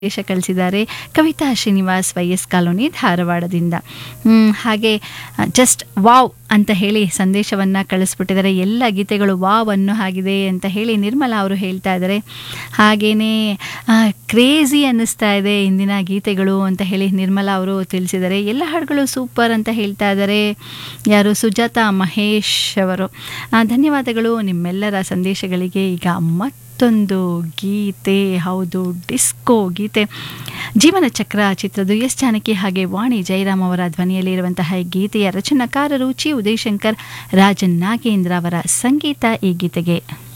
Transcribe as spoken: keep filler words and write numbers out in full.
ಸಂದೇಶ ಕಳಿಸಿದ್ದಾರೆ Kavita Srinivas Y S colony ಧಾರವಾಡದಿಂದ. ಹ್ಮ್, ಹಾಗೆ ಜಸ್ಟ್ ವಾವ್ ಅಂತ ಹೇಳಿ ಸಂದೇಶವನ್ನು ಕಳಿಸ್ಬಿಟ್ಟಿದ್ದಾರೆ. ಎಲ್ಲ ಗೀತೆಗಳು ವಾವ್ ಅನ್ನೋ ಆಗಿದೆ ಅಂತ ಹೇಳಿ ನಿರ್ಮಲಾ ಅವರು ಹೇಳ್ತಾ ಇದ್ದಾರೆ. ಹಾಗೆಯೇ ಕ್ರೇಜಿ ಅನ್ನಿಸ್ತಾ ಇದೆ ಇಂದಿನ ಗೀತೆಗಳು ಅಂತ ಹೇಳಿ ನಿರ್ಮಲಾ ಅವರು ತಿಳಿಸಿದ್ದಾರೆ. ಎಲ್ಲ ಹಾಡುಗಳು ಸೂಪರ್ ಅಂತ ಹೇಳ್ತಾ ಇದ್ದಾರೆ. ಯಾರು ಸುಜಾತಾ ಮಹೇಶ್ ಅವರು. ಆ, ಧನ್ಯವಾದಗಳು ನಿಮ್ಮೆಲ್ಲರ ಸಂದೇಶಗಳಿಗೆ. ಈಗ ಮತ್ತೊಂದು ಗೀತೆ, ಹೌದು, ಡಿಸ್ಕೋ ಗೀತೆ, ಜೀವನ ಚಕ್ರ ಚಿತ್ರದ ಎಸ್ ಜಾನಕಿ ಹಾಗೆ ವಾಣಿ ಜಯರಾಮ್ ಅವರ ಧ್ವನಿಯಲ್ಲಿ ಇರುವಂತಹ ಈ ಗೀತೆಯ ರಚನಾಕಾರರು ಚಿ ಉದಯಶಂಕರ್, ರಾಜನ್ ನಾಗೇಂದ್ರ ಅವರ ಸಂಗೀತ ಈ ಗೀತೆಗೆ.